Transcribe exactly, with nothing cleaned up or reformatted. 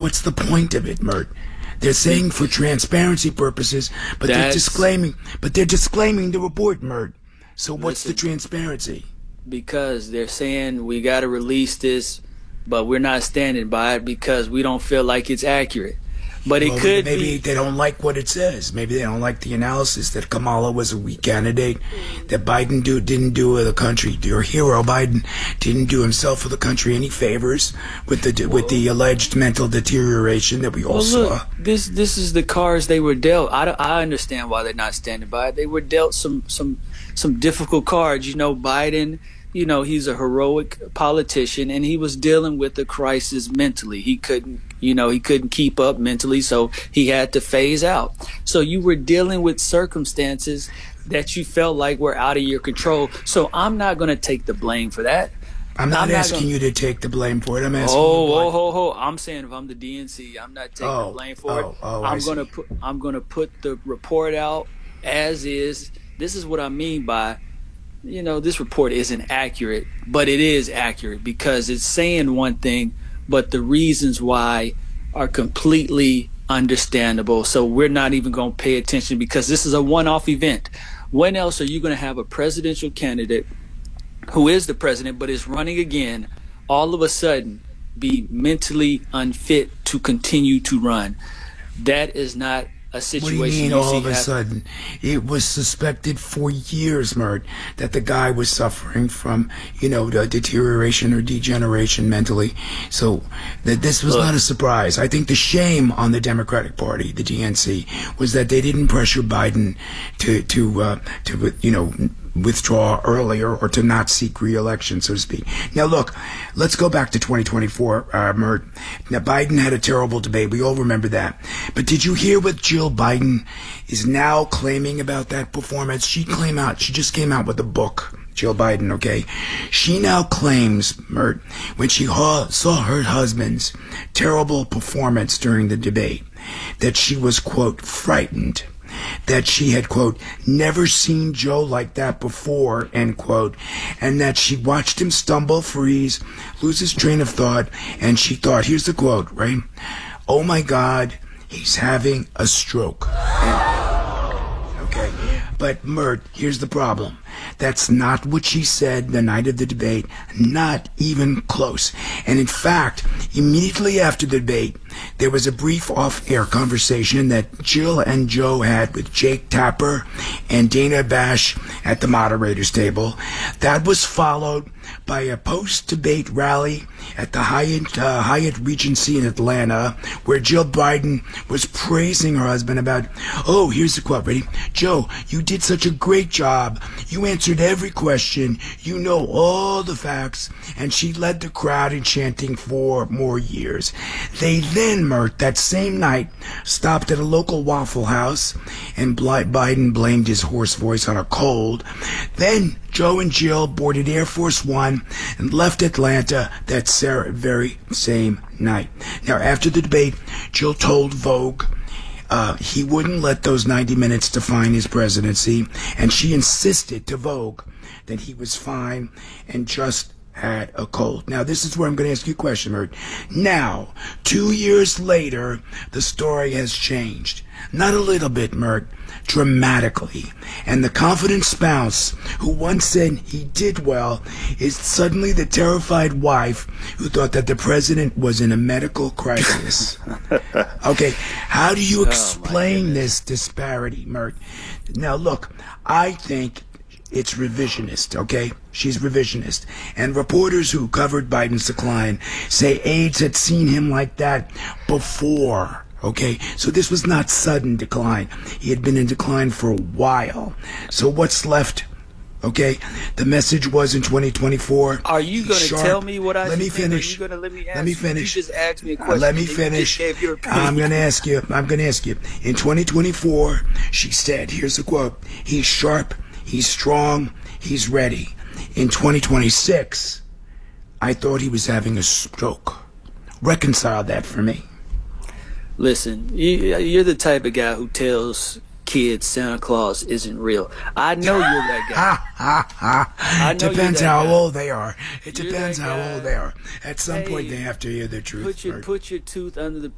what's the point of it, Mert? They're saying for transparency purposes, but That's, they're disclaiming, but they're disclaiming the report, Mert. So what's listen, the transparency? Because they're saying we got to release this, but we're not standing by it because we don't feel like it's accurate. But it well, could maybe be. They don't like what it says. Maybe they don't like the analysis that Kamala was a weak candidate, that Biden do, didn't do the country. Your hero Biden didn't do himself or the country any favors with the well, with the alleged mental deterioration that we all well, saw. Look, this this is the cards they were dealt. I, I understand why they're not standing by it. They were dealt some some some difficult cards. You know, Biden. You know, he's a heroic politician, and he was dealing with the crisis mentally. He couldn't, you know, he couldn't keep up mentally, so he had to phase out. So you were dealing with circumstances that you felt like were out of your control. So I'm not going to take the blame for that. I'm not I'm not asking gonna, you to take the blame for it. I'm asking oh, you. Oh, oh, oh! I'm saying if I'm the D N C, I'm not taking oh, the blame for oh, it. Oh, I'm going to put, I'm going to put the report out as is. This is what I mean by. You know, this report isn't accurate, but it is accurate because it's saying one thing, but the reasons why are completely understandable. So we're not even going to pay attention because this is a one-off event. When else are you going to have a presidential candidate who is the president but is running again, all of a sudden be mentally unfit to continue to run? That is not a situation. What do you mean you all see of a happen. sudden? It was suspected for years, Mert, that the guy was suffering from, you know, the deterioration or degeneration mentally. So that this was Look, not a surprise. I think the shame on the Democratic Party, the D N C, was that they didn't pressure Biden to, to, uh, to, you know, withdraw earlier or to not seek re-election, so to speak. Now, look, let's go back to twenty twenty-four, uh, Mert. Now, Biden had a terrible debate. We all remember that. But did you hear what Jill Biden is now claiming about that performance? She came out, she just came out with a book. Jill Biden, okay? She now claims, Mert, when she ha- saw her husband's terrible performance during the debate, that she was, quote, frightened. That she had, quote, never seen Joe like that before, end quote, and that she watched him stumble, freeze, lose his train of thought, and she thought, here's the quote, right? Oh my God, he's having a stroke. Okay, but Mert, here's the problem. That's not what she said the night of the debate, not even close. And in fact, immediately after the debate, there was a brief off-air conversation that Jill and Joe had with Jake Tapper and Dana Bash at the moderator's table. That was followed by a post-debate rally at the Hyatt, uh, Hyatt Regency in Atlanta, where Jill Biden was praising her husband about, oh, here's the quote, ready? Joe, you did such a great job. You answered every question. You know all the facts. And she led the crowd in chanting for more years. They then, Mert, that same night, stopped at a local Waffle House, and Biden blamed his hoarse voice on a cold. Then Joe and Jill boarded Air Force One and left Atlanta that very same night. Now, after the debate, Jill told Vogue uh, he wouldn't let those ninety minutes define his presidency, and she insisted to Vogue that he was fine and just had a cold. Now, this is where I'm going to ask you a question, Mert. Now, two years later, the story has changed. Not a little bit, Mert, dramatically. And the confident spouse who once said he did well is suddenly the terrified wife who thought that the president was in a medical crisis. Okay, how do you explain oh this disparity, Mert? Now, look, I think it's revisionist, okay? She's revisionist. And reporters who covered Biden's decline say aides had seen him like that before, okay? So this was not sudden decline. He had been in decline for a while. So what's left, okay? The message was in twenty twenty-four. Are you going to tell me what I let should me think? finish. Are you going to let me ask Let me you? finish. You just asked me a question. Uh, let me and finish. You just gave your opinion. I'm going to ask you. I'm going to ask you. In twenty twenty-four, she said, here's the quote, he's sharp, he's strong, he's ready. In twenty twenty-six, I thought he was having a stroke. Reconcile that for me. Listen, you, you're the type of guy who tells kids Santa Claus isn't real. I know you're that guy. Ha, ha, ha. I know Depends you're that how guy. old they are. It You're depends that how guy. old they are. At some Hey, point, they have to hear the truth. Put your Mert. put your tooth under the